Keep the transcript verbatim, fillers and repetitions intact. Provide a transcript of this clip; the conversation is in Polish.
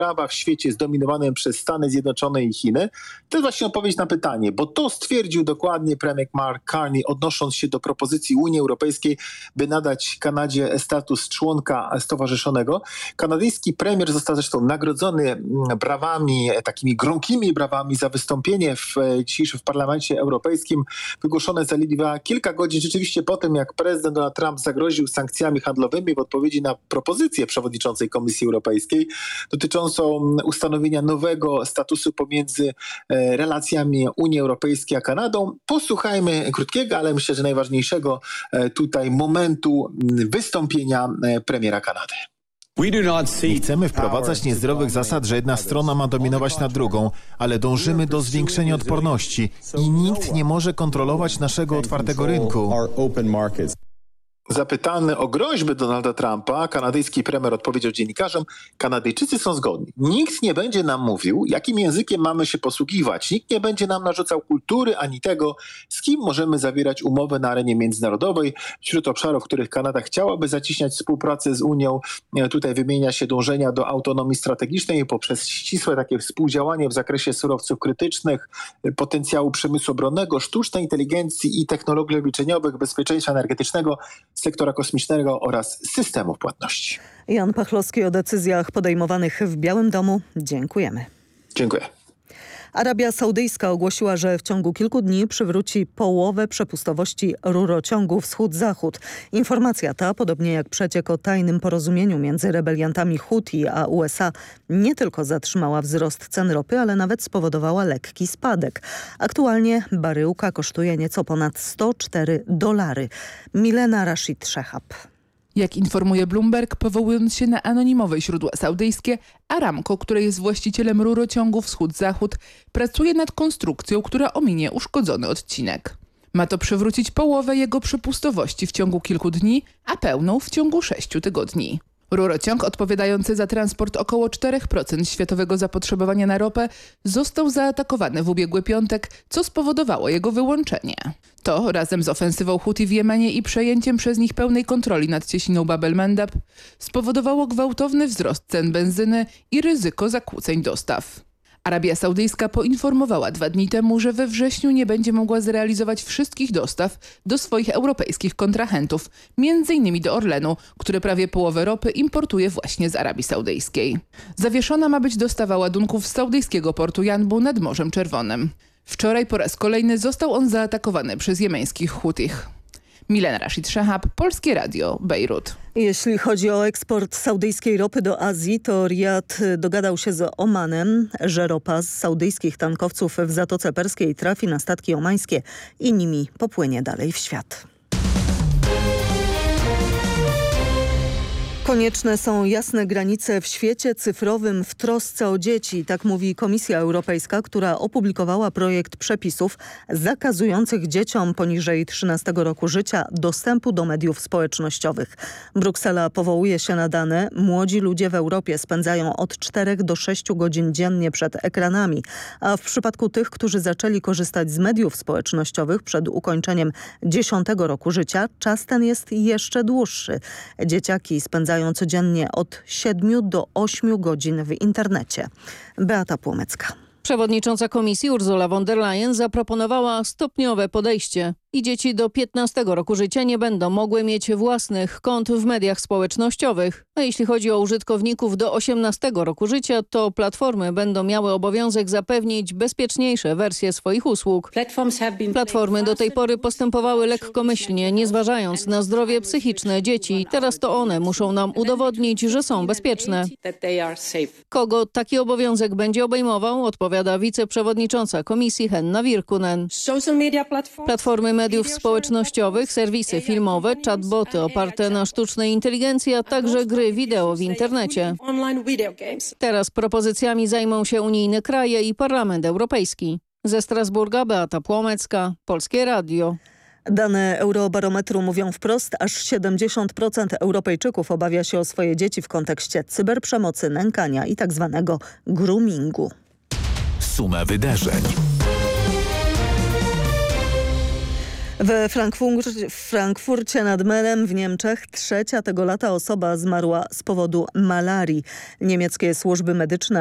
prawa w świecie zdominowanym przez Stany Zjednoczone i Chiny? To jest właśnie odpowiedź na pytanie, bo to stwierdził dokładnie premier Mark Carney, odnosząc się do propozycji Unii Europejskiej, by nadać Kanadzie status członka stowarzyszonego. Kanadyjski premier został zresztą nagrodzony brawami, takimi gromkimi brawami za wystąpienie w dzisiejszym w Parlamencie Europejskim, wygłoszone zaledwie kilka godzin rzeczywiście po tym, jak prezydent Donald Trump zagroził sankcjami handlowymi w odpowiedzi na propozycję przewodniczącej Komisji Europejskiej dotyczącą ustanowienia nowego statusu pomiędzy relacjami Unii Europejskiej a Kanadą. Posłuchajmy krótkiego, ale myślę, że najważniejszego tutaj momentu wystąpienia premiera Kanady. Nie chcemy wprowadzać niezdrowych zasad, że jedna strona ma dominować nad drugą, ale dążymy do zwiększenia odporności i nikt nie może kontrolować naszego otwartego rynku. Zapytany o groźby Donalda Trumpa, kanadyjski premier odpowiedział dziennikarzom: Kanadyjczycy są zgodni. Nikt nie będzie nam mówił, jakim językiem mamy się posługiwać. Nikt nie będzie nam narzucał kultury ani tego, z kim możemy zawierać umowy na arenie międzynarodowej. Wśród obszarów, w których Kanada chciałaby zacieśniać współpracę z Unią, tutaj wymienia się dążenia do autonomii strategicznej poprzez ścisłe takie współdziałanie w zakresie surowców krytycznych, potencjału przemysłu obronnego, sztucznej inteligencji i technologii obliczeniowych, bezpieczeństwa energetycznego, sektora kosmicznego oraz systemów płatności. Jan Pachlowski o decyzjach podejmowanych w Białym Domu. Dziękujemy. Dziękuję. Arabia Saudyjska ogłosiła, że w ciągu kilku dni przywróci połowę przepustowości rurociągu wschód-zachód. Informacja ta, podobnie jak przeciek o tajnym porozumieniu między rebeliantami Huti a U S A, nie tylko zatrzymała wzrost cen ropy, ale nawet spowodowała lekki spadek. Aktualnie baryłka kosztuje nieco ponad sto cztery dolary. Milena Rashid Szehab. Jak informuje Bloomberg, powołując się na anonimowe źródła saudyjskie, Aramco, które jest właścicielem rurociągu wschód-zachód, pracuje nad konstrukcją, która ominie uszkodzony odcinek. Ma to przywrócić połowę jego przepustowości w ciągu kilku dni, a pełną w ciągu sześciu tygodni. Rurociąg, odpowiadający za transport około cztery procent światowego zapotrzebowania na ropę, został zaatakowany w ubiegły piątek, co spowodowało jego wyłączenie. To, razem z ofensywą Huti w Jemenie i przejęciem przez nich pełnej kontroli nad cieśniną Bab el-Mandab, spowodowało gwałtowny wzrost cen benzyny i ryzyko zakłóceń dostaw. Arabia Saudyjska poinformowała dwa dni temu, że we wrześniu nie będzie mogła zrealizować wszystkich dostaw do swoich europejskich kontrahentów, między innymi do Orlenu, który prawie połowę ropy importuje właśnie z Arabii Saudyjskiej. Zawieszona ma być dostawa ładunków z saudyjskiego portu Janbu nad Morzem Czerwonym. Wczoraj po raz kolejny został on zaatakowany przez jemeńskich Hutich. Milena Rashid Szehab, Polskie Radio, Bejrut. Jeśli chodzi o eksport saudyjskiej ropy do Azji, to Riyad dogadał się z Omanem, że ropa z saudyjskich tankowców w Zatoce Perskiej trafi na statki omańskie i nimi popłynie dalej w świat. Konieczne są jasne granice w świecie cyfrowym w trosce o dzieci, tak mówi Komisja Europejska, która opublikowała projekt przepisów zakazujących dzieciom poniżej trzynastego roku życia dostępu do mediów społecznościowych. Bruksela powołuje się na dane. Młodzi ludzie w Europie spędzają od czterech do sześciu godzin dziennie przed ekranami, a w przypadku tych, którzy zaczęli korzystać z mediów społecznościowych przed ukończeniem dziesiątego roku życia, czas ten jest jeszcze dłuższy. Dzieciaki spędzają codziennie od siedmiu do ośmiu godzin w internecie. Beata Płomecka. Przewodnicząca Komisji Ursula von der Leyen zaproponowała stopniowe podejście i dzieci do piętnastego roku życia nie będą mogły mieć własnych kont w mediach społecznościowych. A jeśli chodzi o użytkowników do osiemnastego roku życia, to platformy będą miały obowiązek zapewnić bezpieczniejsze wersje swoich usług. Platformy do tej pory postępowały lekkomyślnie, nie zważając na zdrowie psychiczne dzieci. Teraz to one muszą nam udowodnić, że są bezpieczne. Kogo taki obowiązek będzie obejmował, odpowiada wiceprzewodnicząca Komisji Henna Virkkunen. Platformy mediów społecznościowych, serwisy filmowe, chatboty oparte na sztucznej inteligencji, a także gry wideo w internecie. Teraz propozycjami zajmą się unijne kraje i Parlament Europejski. Ze Strasburga Beata Płomecka, Polskie Radio. Dane Eurobarometru mówią wprost, aż siedemdziesiąt procent Europejczyków obawia się o swoje dzieci w kontekście cyberprzemocy, nękania i tak zwanego groomingu. Suma wydarzeń. We Frankfurcie, w Frankfurcie nad Menem w Niemczech trzecia tego lata osoba zmarła z powodu malarii. Niemieckie służby medyczne